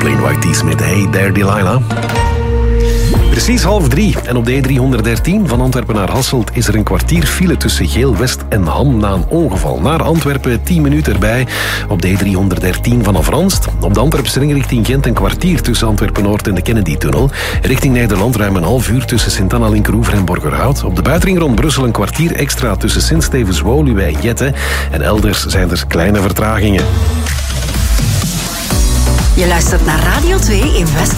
Plain White T's met Hey There Delilah. Precies 2:30 en op de E313 van Antwerpen naar Hasselt is er een kwartier file tussen Geel-West en Ham na een ongeval. Naar Antwerpen 10 minuten erbij op de E313 vanaf Ranst. Op de Antwerpse ring richting Gent een kwartier tussen Antwerpen-Noord en de Kennedy-tunnel. Richting Nederland ruim een half uur tussen Sint-Anna, Linkeroever en Borgerhout. Op de buitenring rond Brussel een kwartier extra tussen Sint-Stevens, Woluwe en Jette. En elders zijn er kleine vertragingen. Je luistert naar Radio 2 in West.